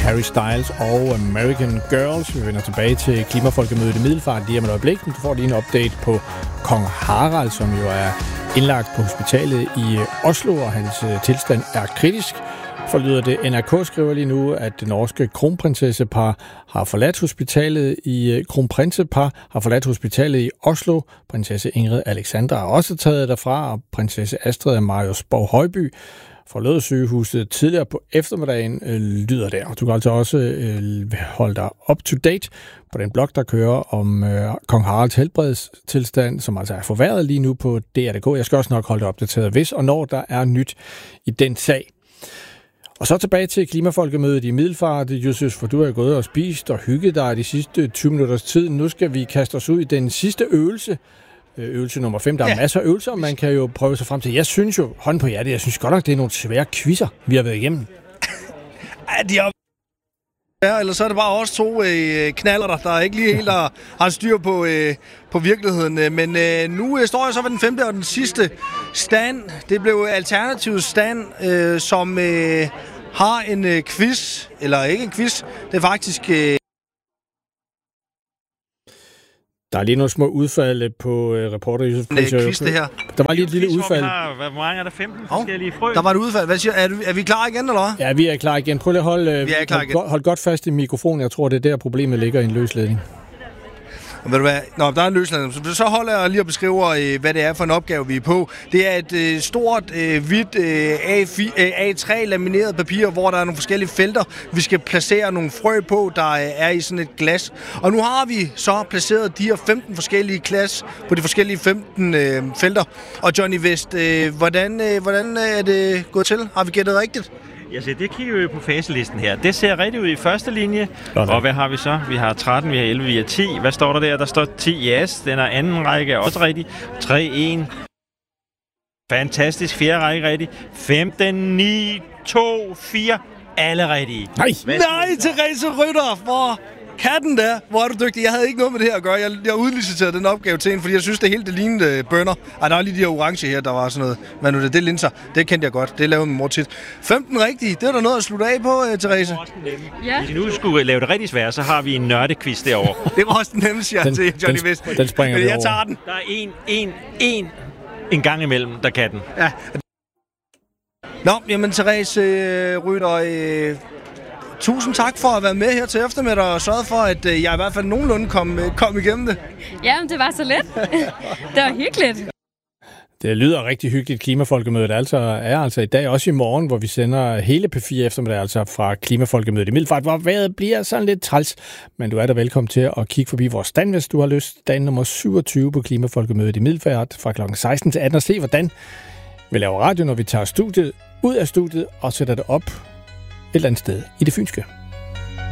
Harry Styles og American Girls. Vi vender tilbage til klimafolkemødet i Middelfart lige om et øjeblik. Du får lige en update på Kong Harald, som jo er indlagt på hospitalet i Oslo, og hans tilstand er kritisk. Forlyder det, NRK skriver lige nu, at det norske kronprinsessepar har forladt hospitalet i Oslo. Prinsesse Ingrid Alexandra er også taget derfra, og prinsesse Astrid af Marius Borg Højby forlod sygehuset tidligere på eftermiddagen, lyder der. Og du kan altså også holde dig up to date på den blog, der kører om Kong Haralds helbredstilstand, som altså er forværret lige nu på DR.dk. Jeg skal også nok holde dig opdateret, hvis og når der er nyt i den sag. Og så tilbage til klimafolkemødet i Middelfart. Justus, for du har gået og spist og hygget dig de sidste 20 minutters tid. Nu skal vi kaste os ud i den sidste øvelse. Øvelse nummer 5. Der er masser af øvelser, man kan jo prøve sig frem til. Jeg synes jo, hånd på hjertet, jeg synes godt nok, det er nogle svære quizzer, vi har været igennem. Ja, eller så er det bare os to knaller, der ikke lige helt har styr på virkeligheden. Men nu står jeg så ved den 5. og den sidste stand. Det blev Alternativets stand, som har en quiz, eller ikke en quiz, det er faktisk... Der er lige nogle små udfald på reporter Josef Friis. Quiz, det her. Der var lige et lille udfald. Hvor mange er der? 15 forskellige frø? Der var et udfald. Hvad siger, er vi klar igen, eller hvad? Ja, vi er klar igen. Prøv lige at hold godt fast i mikrofonen. Jeg tror, det er der problemet ligger i en løsledning. Og ved du hvad? Nå, der er en løsning. Så holder jeg lige og beskriver, hvad det er for en opgave, vi er på. Det er et stort, hvidt A3-lamineret papir, hvor der er nogle forskellige felter. Vi skal placere nogle frø på, der er i sådan et glas. Og nu har vi så placeret de her 15 forskellige glas på de forskellige 15 felter. Og Johnny West, hvordan er det gået til? Har vi gættet rigtigt? Ja, så det kigger vi på faselisten her. Det ser rigtigt ud i første linje. Og hvad har vi så? Vi har 13, vi har 11, vi har 10. Hvad står der der? Der står 10, yes. Den er anden række er også rigtig. 3-1. Fantastisk. Fjerde række rigtig. 15, 9, 2, 4. Alle rigtige. Nej, Therese Rytter, for katten der. Hvor er du dygtig. Jeg havde ikke noget med det her at gøre. Jeg udliciterede den opgave til hende, fordi jeg synes, det hele det lignede bønner. Ej, der var lige de her orange her, der var sådan noget. Men det er linser. Det kendte jeg godt. Det lavede min mor tit. 15 rigtige. Det er der noget at slutte af på, Therese. Ja. Hvis vi nu skulle lave det rigtig svært, så har vi en nørdequiz derovre. Det var også den nemmeste, jeg til Johnny West. Den springer vi over. Jeg tager den. Der er en gang imellem, der kan den. Ja. Nå, jamen Therese Rytter, tusind tak for at være med her til eftermiddag og sørge for, at jeg i hvert fald nogenlunde kom igennem det. Jamen, det var så let. Det var hyggeligt. Det lyder rigtig hyggeligt, klimafolkemødet er altså i dag, også i morgen, hvor vi sender hele P4 eftermiddag, altså fra klimafolkemødet i Middelfart, hvor vejret bliver sådan lidt træls. Men du er da velkommen til at kigge forbi vores stand, hvis du har lyst. Dagen nummer 27 på klimafolkemødet i Middelfart fra kl. 16 til 18 og se, hvordan vi laver radio, når vi tager studiet ud af studiet og sætter det op et eller andet sted i det fynske.